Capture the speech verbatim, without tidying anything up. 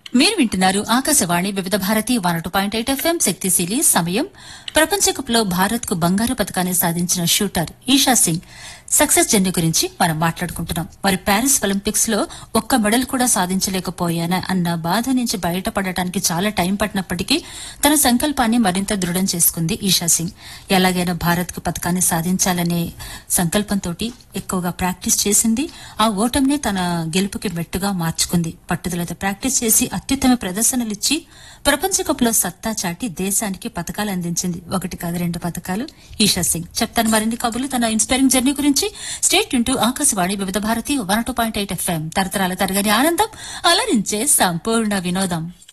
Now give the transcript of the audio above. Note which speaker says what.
Speaker 1: మీరు వింటున్నారు ఆకాశవాణి వివిధ Bharati one two point eight FM శక్తిశీలి. సమయం ప్రపంచ కప్ లో భారత్ కు బంగారు పతకాన్ని సాధించిన shooter Isha Singh success journey గురించి మనం మాట్లాడుకుంటున్నాం. మరి ప్యారిస్ ఒలింపిక్స్ లో ఒక్క మెడల్ కూడా సాధించలేకపోయానా అన్న బాధ నుంచి బయటపడటానికి చాలా టైం పట్టినప్పటికీ తన సంకల్పాన్ని మరింత దృఢం చేసుకుంది ఈషా సింగ్. ఎలాగైనా భారత్ కు పతకాన్ని సాధించాలనే సంకల్పంతో ఎక్కువగా ప్రాక్టీస్ చేసింది. ఆ ఓటమిని తన గెలుపుకి మెట్టుగా మార్చుకుంది. పట్టుదలతో ప్రాక్టీస్ చేసి అత్యుత్తమ ప్రదర్శనలిచ్చి ప్రపంచ కప్ లో సత్తా చాటి దేశానికి పతకాలు అందించింది. ఒకటి కాదు రెండు పతకాలు ఈషా సింగ్. చెప్తాను మరిన్ని కబుర్లు తన ఇన్స్పైరింగ్ జర్నీ గురించి. స్టేట్ యూన్ టు ఆకాశవాణి వివిధ Bharati one two point eight FM. తరతరాల తరగని ఆనందం అలరించే సంపూర్ణ వినోదం.